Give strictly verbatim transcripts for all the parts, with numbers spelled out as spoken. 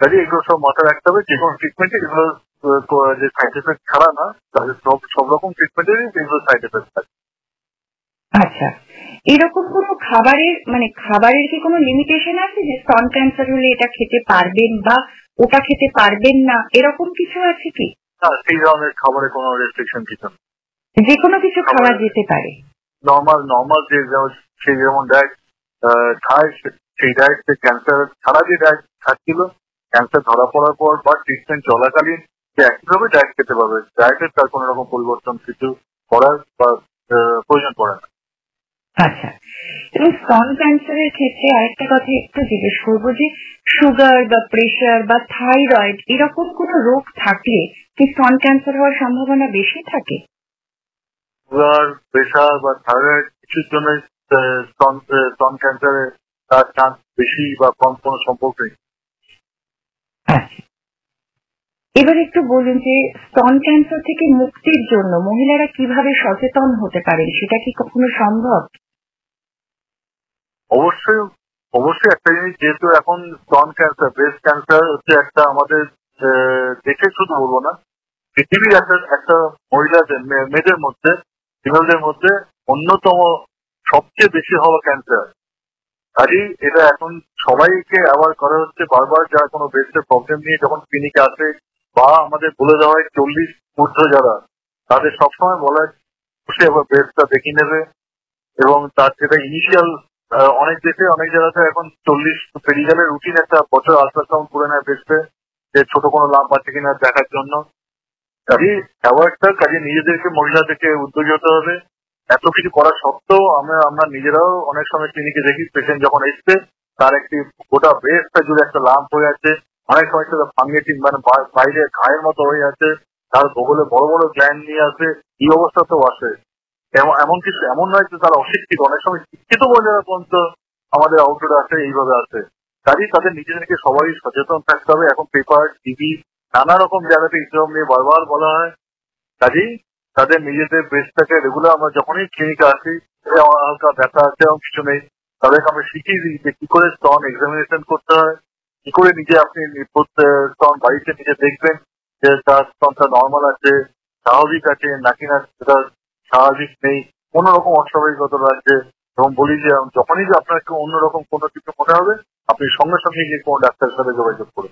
কাজে এগুলো সব মাথায় রাখতে হবে। যে কোনো ট্রিটমেন্টে এগুলো যে সাইড এফেক্ট ছাড়া না, তাদের সব সব রকম ট্রিটমেন্টেরই এগুলো সাইড এফেক্ট থাকে। আচ্ছা, এরকম কোনো খাবারের মানে খাবারের কি কোনো লিমিটেশন আছে যে স্তন ক্যান্সার হলে এটা খেতে পারবেন বা ওটা খেতে পারবেন না, এরকম কিছু আছে কি? না, সেই ধরনের খাবারে কোনো রেস্ট্রিকশন কিছু না, যে কোনো কিছু খাওয়া যেতে পারে। নর্মাল নর্মাল যে সে যেমন ডায়েট খায় সেই ডায়েট ক্যান্সার ছাড়া যে ডায়েট খাচ্ছিল, ক্যান্সার ধরা পড়ার পর বা ট্রিটমেন্ট চলাকালীন সে একইভাবে ডায়েট খেতে পারবে। ডায়েটের তার কোনো রকম পরিবর্তন কিছু করার বা প্রয়োজন পড়ে না। আচ্ছা, এবং স্তন ক্যান্সারের ক্ষেত্রে আরেকটা কথা একটু জিজ্ঞেস করবো যে সুগার বা প্রেশার বা থাইরয়েড এরকম কোন রোগ থাকলে কি স্তন ক্যান্সার হওয়ার সম্ভাবনা বেশি থাকে? সুগার, প্রেশার বা থাইরয়েড কিছুর জন্য স্তন ক্যান্সারে তার চান্স বেশি বা কম কোনো সম্পর্ক নেই। আচ্ছা, এবার একটু বলুন যে স্তন ক্যান্সার থেকে মুক্তির জন্য মহিলারা কিভাবে সচেতন হতে পারেন, সেটা কি কখনো সম্ভব? অবশ্যই অবশ্যই একটা জিনিস, যেহেতু এখন স্তন ক্যান্সার, ব্রেস্ট ক্যান্সার হচ্ছে একটা আমাদের দেশে শুধু বলবো না, পৃথিবীর একটা একটা মহিলাদের মেয়েদের মধ্যে ফিমেলদের মধ্যে অন্যতম সবচেয়ে বেশি হওয়া ক্যান্সার। কাজেই এটা এখন সবাইকে অ্যাওয়ার করা হচ্ছে বারবার, যারা কোনো ব্রেস্টের প্রবলেম নিয়ে যখন ক্লিনিকে আসে বা আমাদের বলে দেওয়া হয় চল্লিশ ঊর্ধ্ব যারা, তাদের সবসময় বলা বসে আবার ব্রেস্টটা দেখিয়ে নেবে। এবং তার যেটা ইনিশিয়াল অনেক দেশে অনেক জায়গাতে এখন চল্লিশ পেরিয়ে রুটিন একটা বছর আলট্রাসাউন্ড করে নেয় ব্রেস্টে, যে ছোট কোনো লাভ আছে কিনা দেখার জন্য। কাজে অ্যাওয়ার্ডটা কাজে নিজেদেরকে মহিলাদেরকে উদ্যোগী হতে হবে। এত কিছু করা সত্ত্বেও আমরা আমরা নিজেরাও অনেক সময় ক্লিনিকে দেখি পেশেন্ট যখন এসছে তার একটি গোটা ব্রেস্টটা জুড়ে একটা লাম্প হয়ে আছে, অনেক সময় সেটা ফাঙ্গেটিং মানে বাইরে ঘায়ের মতো হয়ে আছে, তার বগলে বড় বড় গ্ল্যান্ড নিয়ে আসে, এই অবস্থাতেও আসে। এমন কিছু এমন নয় যে তারা অশিক্ষিত, অনেক সময় শিক্ষিত মহিলারা পর্যন্ত আমাদের আউটডোরে আসে, এইভাবে আসে। কাজেই তাদের নিজেদেরকে সবাই সচেতন থাকতে হবে। এখন পেপার, টিভি, নানা রকম জায়গাতে ইসলাম নিয়ে বারবার বলা হয়। কাজেই তাদের নিজেদের ব্রেস্টটাকে রেগুলার আমরা যখনই ক্লিনিকে আসি, হালকা ব্যথা আছে এবং কিছু নেই, তাদেরকে আমরা শিখিয়ে দিই যে কি করে স্তন এক্সামিনেশন করতে হয়, কি করে নিজে আপনি স্তন বাড়িতে নিজে দেখবেন যে তার স্তনটা নর্মাল আছে, স্বাভাবিক আছে নাকি না সেটা স্বাভাবিক নেই, কোন রকম অস্বাভাবিকতা আছে। এবং বলি যে যখনই যে আপনার একটু অন্যরকম কোনো কিছু মনে হবে, আপনি সঙ্গে সঙ্গে গিয়ে কোনো ডাক্তারের সাথে যোগাযোগ করুন।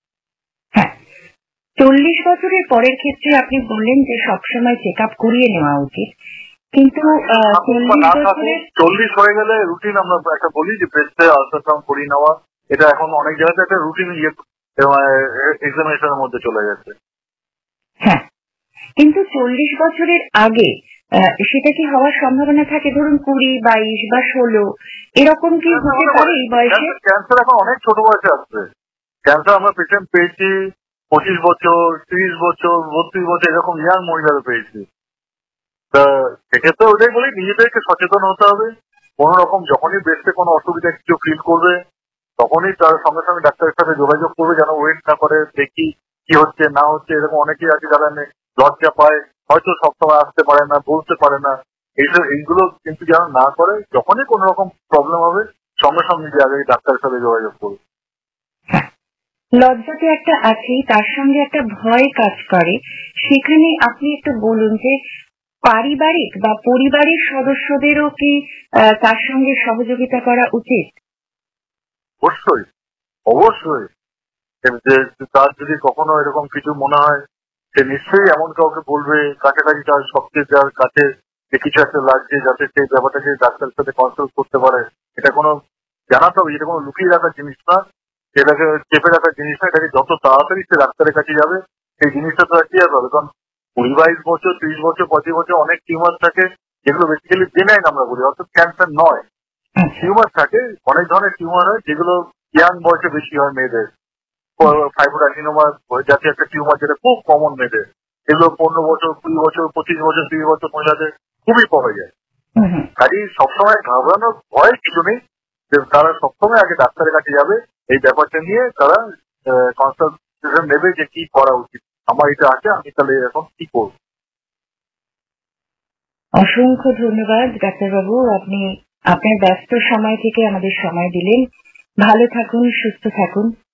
চল্লিশ বছরের পরের ক্ষেত্রে আপনি বললেন যে সবসময় চেক আপ করিয়ে নেওয়া উচিত, কিন্তু চল্লিশ হয়ে গেলে রুটিন আমরা একটা বলি যে ব্রেস্টে আলট্রাসাউন্ড করিয়ে নেওয়া, এটা এখন অনেক জায়গাতে একটা রুটিন এক্সামিনেশনের মধ্যে চলে যাচ্ছে। হ্যাঁ, কিন্তু চল্লিশ বছরের আগে সেটা কি হওয়ার সম্ভাবনা থাকে? ধরুন কুড়ি, বাইশ বা ষোলো, এরকম কি হতে পারে এই বয়সে? ক্যান্সার এখন অনেক ছোট বয়সে আসছে। ক্যান্সার আমরা পেশেন্ট পেয়েছি পঁচিশ বছর, ত্রিশ বছর, বত্রিশ বছর, এরকম ইয়াং মহিলারা পেয়েছি। তা সেক্ষেত্রে ওটাই বলি, নিজেদেরকে সচেতন হতে হবে। কোন রকম যখনই ব্রেস্টে কোনো অসুবিধা কিছু ফিল করবে তখনই তার সঙ্গে সঙ্গে ডাক্তারের সাথে যোগাযোগ করবে, যেন ওয়েট না করে দেখি কি হচ্ছে না হচ্ছে। এরকম অনেকেই আছে যারা লজ্জা পায়, হয়তো সবসময় আসতে পারে না, বলতে পারে না, এইসব এইগুলো কিন্তু যেন না করে, যখনই কোন রকম প্রবলেম হবে সঙ্গে সঙ্গে যে আগে ডাক্তারের সাথে যোগাযোগ করবে। লজ্জা তো একটা আছেই, তার সঙ্গে একটা ভয় কাজ করে। সেখানে আপনি একটু বলুন যে পারিবারিক বা পরিবারের সদস্যদেরও কি তার সঙ্গে সহযোগিতা করা উচিত? অবশ্যই অবশ্যই। তার যদি কখনো এরকম কিছু মনে হয়, সে নিশ্চয়ই এমন কাউকে বলবে, কাছাকাছি তার সবচেয়ে যার কাছে যে কিছু একটা লাগছে, যাতে সেই ব্যাপারটাকে ডাক্তারের সাথে কনসাল্ট করতে পারে। এটা কোনো জানাতে হবে, এটা কোনো লুকিয়ে রাখার জিনিস না, সেটাকে চেপে রাখার জিনিস না। এটাকে যত তাড়াতাড়ি সে ডাক্তারের কাছে যাবে সেই জিনিসটা তো ক্লিয়ার হবে। কারণ কুড়ি বাইশ বছর, ত্রিশ বছর, পঁচিশ বছর অনেক টিউমার থাকে, যেগুলো বেসিক্যালি জেনাইন আমরা বলি, অর্থাৎ ক্যান্সার নয়। টিউমার থাকে, অনেক ধরনের টিউমার হয় যেগুলো ইয়াং বয়সে বেশি হয় মেয়েদের। ফাইব্রোডাইনোমা জাতীয় একটা টিউমার, যেটা খুব কমন মেয়েদের, এগুলো পনেরো বছর, কুড়ি বছর, পঁচিশ বছর, তিরিশ বছর মহিলাদের খুবই পাওয়া যায়। কাজেই সবসময় ঘাবড়ানোর ভয় কিছু নেই, তারা সবসময় আগে ডাক্তারের কাছে যাবে, এই ব্যাপারটা নিয়ে তারা কনসালটেশন নেবে যে কি করা উচিত, আমার এটা আছে, আমি তাহলে এখন কি করব। অসংখ্য ধন্যবাদ ডাক্তারবাবু, আপনি আপনার ব্যস্ত সময় থেকে আমাদের সময় দিলেন। ভালো থাকুন, সুস্থ থাকুন।